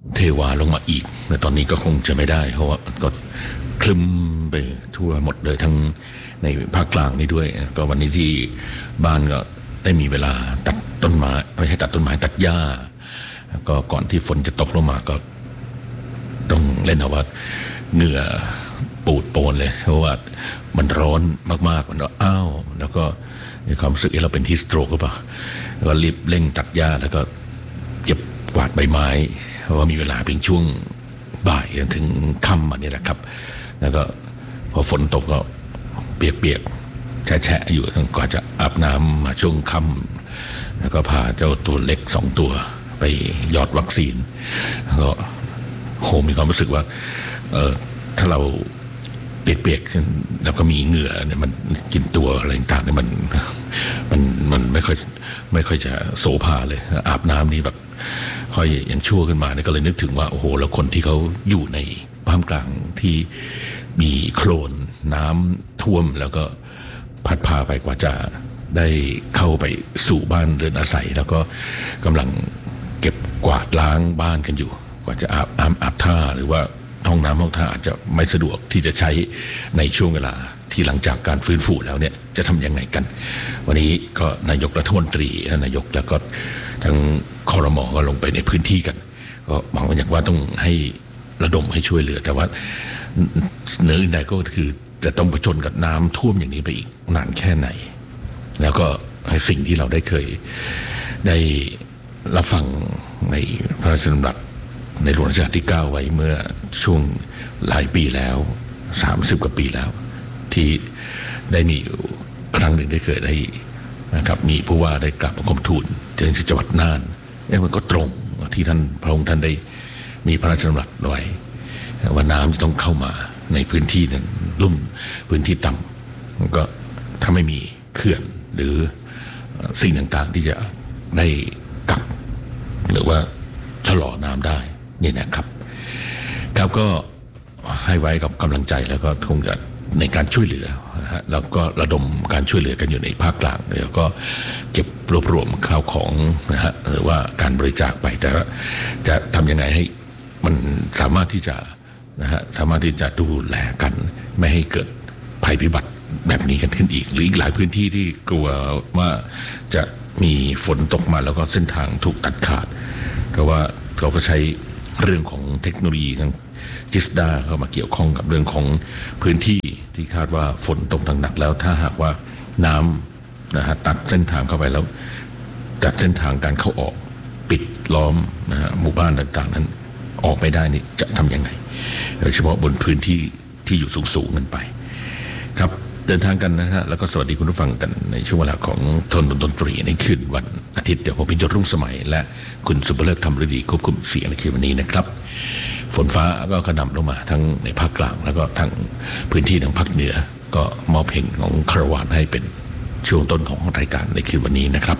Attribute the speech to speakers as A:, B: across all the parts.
A: เทวาลงมาอีกแต่ตอนนี้ก็คงจะไม่ได้เพราะว่าก็คลึ้มไปทั่วหมดเลยทั้งในภาคกลางนี่ด้วยก็วันนี้ที่บ้านก็ได้มีเวลาตัดต้นไม้ไม่ใช่ตัดต้นไม้ตัดหญ้าก็ก่อนที่ฝนจะตกลงมาก็ต้องเล่นเอาว่าเหงื่อปูดโปนเลยเพราะว่ามันร้อนมากๆมันอ้าวแล้วก็ในความรู้สึกเราเป็นฮิสโตรกหรือเปล่าก็รีบเร่งตัดหญ้าแล้วก็เก็บกวาดใบไม้เพราะว่ามีเวลาเพียงช่วงบ่ายถึงค่ำมานี่แหละครับแล้วก็พอฝนตกก็เปียกๆแฉะๆอยู่จนกว่าจะอาบน้ำมาช่วงค่ำแล้วก็พาเจ้าตัวเล็ก2 ตัวไปหยอดวัคซีนก็โหมีความรู้สึกว่าถ้าเราเปียกๆแล้วก็มีเหงื่อเนี่ยมันกินตัวอะไรต่างๆเนี่ยมันไม่ค่อยจะโสภาเลยอาบน้ำนี่แบบค่อยยังชั่วขึ้นมาเนี่ยก็เลยนึกถึงว่าโอ้โหแล้วคนที่เขาอยู่ในท่ามกลางที่มีโคลนน้ำท่วมแล้วก็พัดพาไปกว่าจะได้เข้าไปสู่บ้านเรือนอาศัยแล้วก็กำลังเก็บกวาดล้างบ้านกันอยู่กว่าจะอาบท่าหรือว่าห้องน้ำห้องท่าอาจจะไม่สะดวกที่จะใช้ในช่วงเวลาที่หลังจากการฟื้นฟูแล้วเนี่ยจะทำยังไงกันวันนี้ก็นายกรัฐมนตรีนายกแล้วก็ทั้งครม.ก็ลงไปในพื้นที่กันก็หวังว่าอย่างว่าต้องให้ระดมให้ช่วยเหลือแต่ว่าเหนืออื่นใดก็คือจะต้องประชนกับน้ำท่วมอย่างนี้ไปอีกนานแค่ไหนแล้วก็สิ่งที่เราเคยได้รับฟังในพระราชดำรัสในหลวงรัชกาลที่ 9ไว้เมื่อช่วงหลายปีแล้ว30 กว่าปีแล้วที่ได้มีครั้งหนึ่งได้เคยได้นะครับมีผู้ว่าได้กราบบังคมทูลถึงจังหวัดน่านมันก็ตรงที่ท่านพระองค์ท่านได้มีพระราชดำรัสไว้ว่าน้ำจะต้องเข้ามาในพื้นที่นั้นลุ่มพื้นที่ต่ำก็ถ้าไม่มีเขื่อนหรือสิ่งต่างๆที่จะได้กักหรือว่าชะลอน้ำได้นี่นะครับก็ให้ไว้กับกำลังใจแล้วก็คงจะในการช่วยเหลือแล้วก็ระดมการช่วยเหลือกันอยู่ในภาคกลางแล้วก็เก็บรวบรวมข้าวของนะฮะหรือว่าการบริจาคไปแต่จะทำยังไงให้มันสามารถที่จะนะฮะสามารถที่จะดูแลกันไม่ให้เกิดภัยพิบัติแบบนี้กันขึ้นอีกหรืออีกหลายพื้นที่ที่กลัวว่าจะมีฝนตกมาแล้วก็เส้นทางถูกตัดขาดเพราะว่าเราก็ใช้เรื่องของเทคโนโลยีทางจิสดาเข้ามาเกี่ยวข้องกับเรื่องของพื้นที่ที่คาดว่าฝนตกหนักแล้วถ้าหากว่าน้ำนะฮะตัดเส้นทางเข้าไปแล้วตัดเส้นทางการเข้าออกปิดล้อมนะฮะหมู่บ้านต่างๆนั้นออกไม่ได้นี่จะทำยังไงโดยเฉพาะบนพื้นที่ที่อยู่สูงๆกันไปครับเดินทางกันนะฮะแล้วก็สวัสดีคุณผู้ฟังกันในช่วงเวลาของทนดนตรีในคืนวันอาทิตย์เดี๋ยวผมพิจารณารุ่งสมัยและคุณสุภเลิศธรรมฤดีควบคุมเสียงในคืนวันนี้นะครับฝนฟ้าก็กระหน่ำลงมาทั้งในภาคกลางแล้วก็ทั้งพื้นที่ทางภาคเหนือก็มอบเพลงของคาราวานให้เป็นช่วงต้นของรายการในคืนวันนี้นะครับ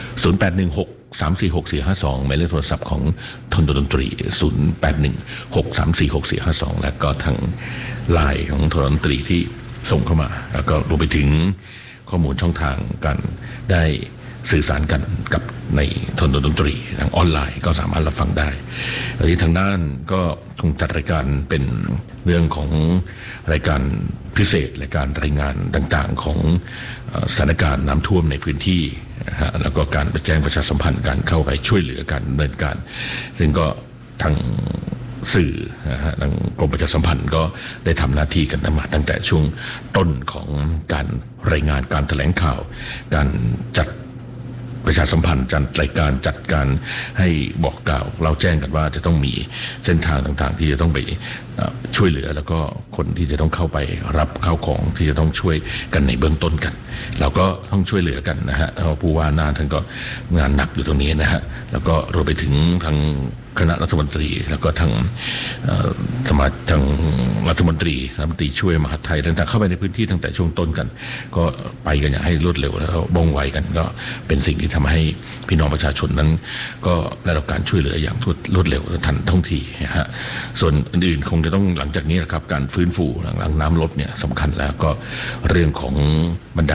A: 0816346452หมายเลขโทรศัพท์ของทนดนตรี0816346452และก็ทางไลน์ของทนดนตรีที่ส่งเข้ามาแล้วก็รวมไปถึงข้อมูลช่องทางการได้สื่อสารกันกับในทนดนตรีทางออนไลน์ก็สามารถรับฟังได้และที่ทางด้านก็คงจัดรายการเป็นเรื่องของรายการพิเศษและการรายงานต่างๆของสถานการณ์น้ำท่วมในพื้นที่นะฮะแล้วก็การแจ้งประชาสัมพันธ์การเข้าไปช่วยเหลือการดำเนินการซึ่งก็ทางสื่อนะฮะทางกรมประชาสัมพันธ์ก็ได้ทำหน้าที่กันมาตั้งแต่ช่วงต้นของการรายงานการแถลงข่าวการจัดประชาสัมพันธ์จัดรายการจัดการให้บอกกล่าวเราแจ้งกันว่าจะต้องมีเส้นทางต่างๆที่จะต้องไปช่วยเหลือแล้วก็คนที่จะต้องเข้าไปรับข้าวของที่จะต้องช่วยกันในเบื้องต้นกันเราก็ต้องช่วยเหลือกันนะฮะผู้ว่าน่านท่านก็งานหนักอยู่ตรงนี้นะฮะแล้วก็รวมไปถึงทางคณะรัฐมนตรีแล้วก็ทางสมาชิกทางรัฐมนตรีช่วยมหาดไทยต่างๆเข้าไปในพื้นที่ตั้งแต่ช่วงต้นกันก็ไปกันอย่างให้รวดเร็วแล้วก็ว่องไวกันก็เป็นสิ่งที่ทำให้พี่น้องประชาชนนั้นก็ได้รับการช่วยเหลืออย่างรวดเร็วและทันท่วงทีนะฮะส่วนอื่นๆคงจะต้องหลังจากนี้นะครับการฟื้นฟูหลังน้ำลดเนี่ยสำคัญแล้วก็เรื่องของบรรดา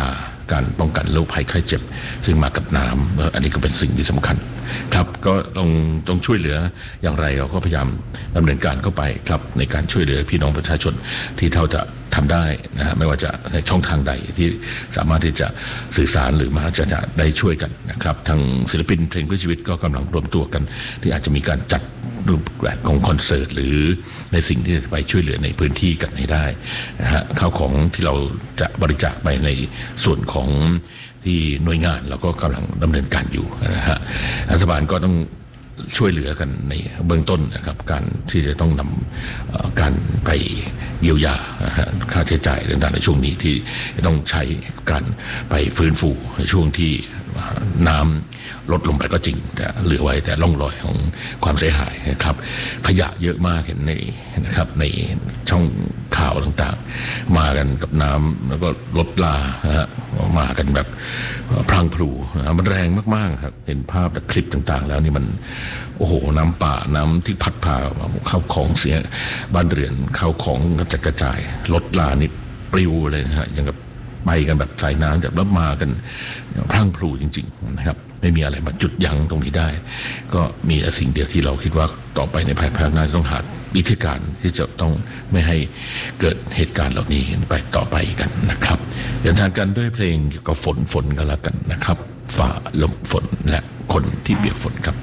A: การป้องกันโรคภัยไข้เจ็บซึ่งมากับน้ำแล้วอันนี้ก็เป็นสิ่งที่สำคัญครับก็ต้องช่วยเหลืออย่างไรเราก็พยายามดำเนินการเข้าไปครับในการช่วยเหลือพี่น้องประชาชนที่เท่าจะทำได้นะฮะไม่ว่าจะในช่องทางใดที่สามารถที่จะสื่อสารหรือมาจะได้ช่วยกันนะครับทางศิลปินเพลงเพื่อชีวิตก็กำลังรวมตัวกันที่อาจจะมีการจัดรูปแบบของคอนเสิร์ตหรือในสิ่งที่จะไปช่วยเหลือในพื้นที่กันให้ได้นะฮะข้าวของที่เราจะบริจาคไปในส่วนของที่หน่วยงานเราก็กำลังดำเนินการอยู่นะฮะรัฐบาลก็ต้องช่วยเหลือกันในเบื้องต้นนะครับการที่จะต้องนำการไปเยียวยาค่าใช้จ่ายต่างๆในช่วงนี้ที่ต้องใช้การไปฟื้นฟูในช่วงที่น้ำลดลงไปก็จริงแต่เหลือไว้แต่ร่องรอยของความเสียหายนะครับขยะเยอะมากเห็นในนะครับในช่องข่าวต่างๆมากันกับน้ำแล้วก็ลดลามากันแบบพรางพรูมันแรงมากๆครับเห็นภาพและคลิปต่างๆแล้วนี่มันโอ้โหน้ำป่าน้ำที่พัดพาเข้าของเสียบ้านเรือนเข้าของกระจายลดลานี่ปลิวเลยนะฮะอย่างกับไปกันแบบสายน้ำแบบแล้วมากันพรั่งพรูจริงๆนะครับไม่มีอะไรมาจุดยั้งตรงนี้ได้ก็มีสิ่งเดียวที่เราคิดว่าต่อไปในภายภาคหน้าจะต้องหาวิธีการที่จะต้องไม่ให้เกิดเหตุการณ์เหล่านี้ไปต่อไปกันนะครับเดินทางกันด้วยเพลงเกี่ยวกับฝนกันแล้วกันนะครับฝ่าลมฝนและคนที่เปียกฝนครับ